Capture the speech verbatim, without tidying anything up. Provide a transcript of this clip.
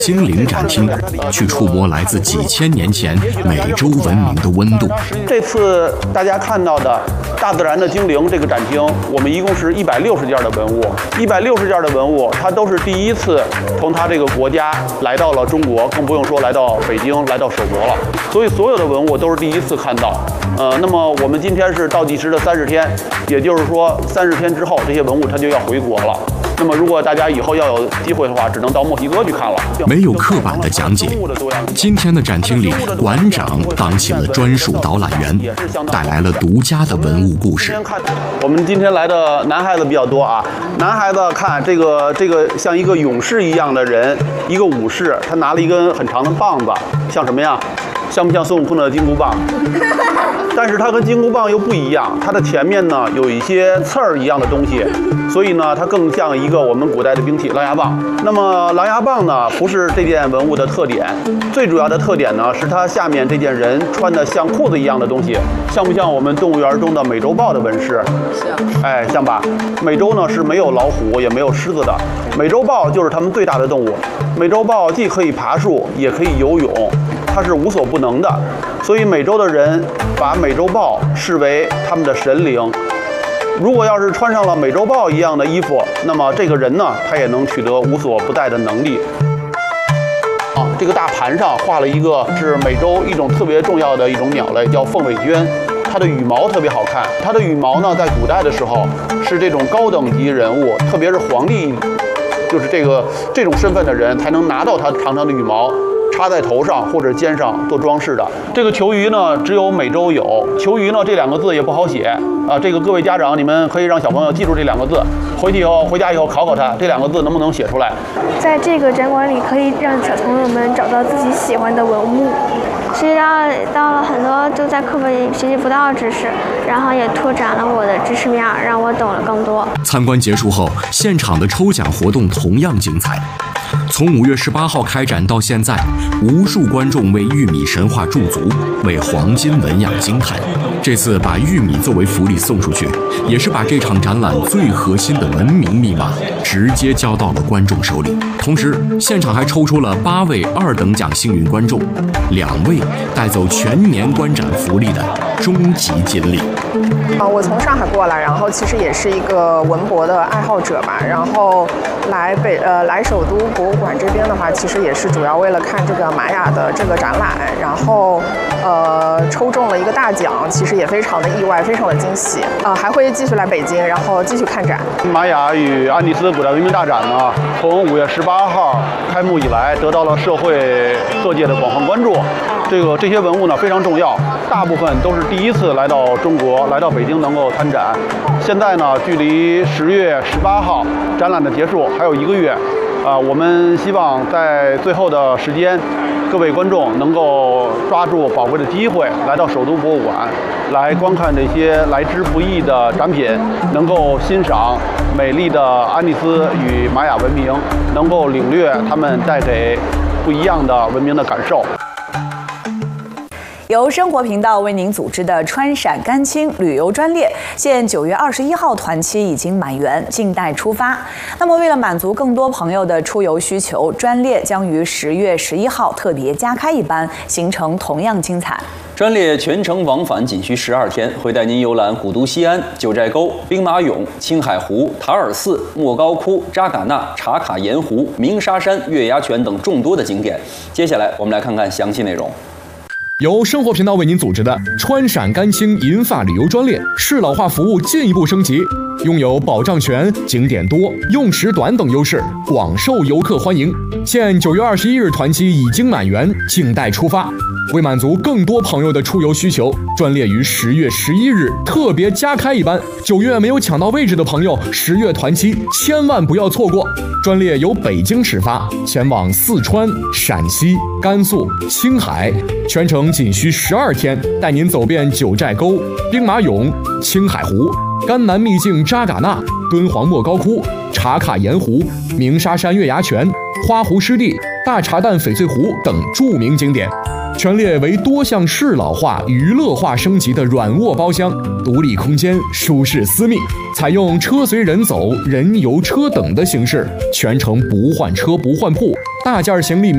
精灵展厅，去触摸来自几千年前美洲文明的温度。 这次大家看到的大自然的精灵这个展厅，我们一共是一百六十件的文物，一百六十件的文物，它都是第一次从它这个国家来到了中国，更不用说来到北京，来到首国了。所以所有的文物都是第一次看到。呃，那么我们今天是倒计时的三十天，也就是说三十天之后，这些文物它就要回国了。那么，如果大家以后要有机会的话，只能到墨西哥去看了。 没有刻板的讲解，今天的展厅里，馆长当起了专属导览员，带来了独家的文物故事。 我们今天来的男孩子比较多啊，男孩子看这个这个像一个勇士一样的人，一个武士，他拿了一根很长的棒子，像什么呀？像不像孙悟空的金箍棒？但是它跟金箍棒又不一样，它的前面呢有一些刺儿一样的东西，所以呢它更像一个我们古代的兵器——狼牙棒。那么狼牙棒呢不是这件文物的特点，最主要的特点呢是它下面这件人穿的像裤子一样的东西，像不像我们动物园中的美洲豹的纹饰？像。哎，像吧？美洲呢是没有老虎也没有狮子的，美洲豹就是它们最大的动物。美洲豹既可以爬树，也可以游泳。它是无所不能的，所以美洲的人把美洲豹视为他们的神灵。如果要是穿上了美洲豹一样的衣服，那么这个人呢，他也能取得无所不在的能力。啊，这个大盘上画了一个是美洲一种特别重要的一种鸟类，叫凤尾鹃。它的羽毛特别好看，它的羽毛呢，在古代的时候是这种高等级人物，特别是皇帝，就是这个这种身份的人才能拿到它长长的羽毛。插在头上或者肩上做装饰的。这个球鱼呢，只有美洲有。球鱼呢，这两个字也不好写啊。这个各位家长，你们可以让小朋友记住这两个字，回去以后回家以后考考他，这两个字能不能写出来？ 在这个展馆里，可以让小朋友们找到自己喜欢的文物，学到到了很多就在课本里学习不到的知识，然后也拓展了我的知识面，让我懂了更多。 参观结束后，现场的抽奖活动同样精彩。从五月十八号开展到现在，无数观众为玉米神话驻足，为黄金纹样惊叹。这次把玉米作为福利送出去，也是把这场展览最核心的文明密码直接交到了观众手里。同时，现场还抽出了八位二等奖幸运观众，两位带走全年观展福利的终极锦鲤。 啊，我从上海过来，然后其实也是一个文博的爱好者吧，然后来北呃来首都博物馆这边的话，其实也是主要为了看这个玛雅的这个展览，然后呃抽中了一个大奖，其实也非常的意外，非常的惊喜。呃，还会继续来北京，然后继续看展。 玛雅与安第斯古代文明大展呢，从五月十八号开幕以来，得到了社会各界的广泛关注。这个这些文物呢非常重要，大部分都是第一次来到中国，来到北京能够参展。现在呢，距离十月十八号展览的结束还有一个月，啊、呃，我们希望在最后的时间，各位观众能够抓住宝贵的机会，来到首都博物馆，来观看这些来之不易的展品，能够欣赏美丽的安第斯与玛雅文明，能够领略他们带给不一样的文明的感受。 由生活频道为您组织的川陕甘青旅游专列，现九月二十一号团期已经满员，静待出发。那么，为了满足更多朋友的出游需求，专列将于十月十一号特别加开一班，行程同样精彩。 专列全程往返仅需十二天，会带您游览古都西安、九寨沟、兵马俑、青海湖、塔尔寺、莫高窟、扎尕那、茶卡盐湖、鸣沙山、月牙泉等众多的景点。接下来，我们来看看详细内容。 由生活频道为您组织的川陕甘青银发旅游专列，适老化服务进一步升级，拥有保障权、景点多、用时短等优势，广受游客欢迎。现九月二十一日团期已经满员，静待出发。为满足更多朋友的出游需求，专列于十月十一日特别加开一班。九月没有抢到位置的朋友，十月团期千万不要错过。专列由北京始发，前往四川、陕西、甘肃、青海，全程仅需十二天，带您走遍九寨沟、兵马俑、青海湖、甘南秘境扎尕那、敦煌莫高窟、茶卡盐湖、鸣沙山月牙泉、花湖湿地、大茶蛋翡翠湖等著名景点。全列为多项适老化、娱乐化升级的软卧包厢，独立空间，舒适私密，采用车随人走、人游车等的形式，全程不换车不换铺，大件行李